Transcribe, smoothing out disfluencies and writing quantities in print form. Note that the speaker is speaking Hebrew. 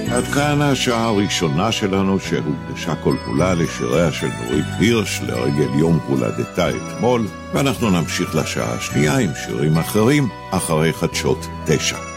עד כאן השעה הראשונה שלנו שהוקדשה כל כולה לשיריה של נורית הירש לרגל יום הולדתה אתמול, ואנחנו נמשיך לשעה השנייה עם שירים אחרים אחרי חדשות 9.